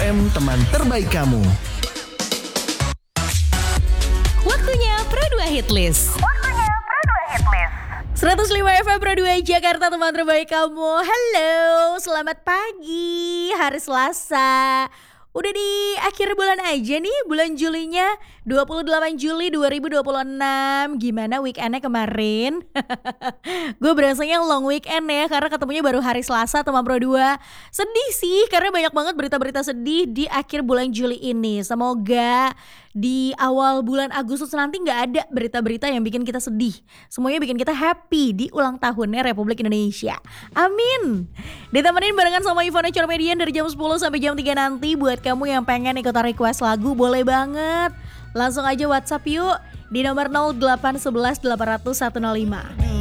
FM, teman terbaik kamu. Waktunya Pro 2 Hitlist. 105 FM Pro 2 Jakarta, teman terbaik kamu. Halo, selamat pagi. Hari Selasa. Udah di akhir bulan aja nih, bulan Julinya 28 Juli 2026. Gimana weekendnya kemarin? Gue berasanya long weekend ya, karena ketemunya baru hari Selasa teman Pro 2. Sedih sih, karena banyak banget berita-berita sedih di akhir bulan Juli ini. Semoga di awal bulan Agustus nanti gak ada berita-berita yang bikin kita sedih. Semuanya bikin kita happy di ulang tahunnya Republik Indonesia. Amin. Ditemenin barengan sama Ivana Cormedian dari jam 10 sampai jam 3 nanti. Buat kamu yang pengen ikutan request lagu, boleh banget. Langsung aja WhatsApp yuk di nomor 0811 800 105.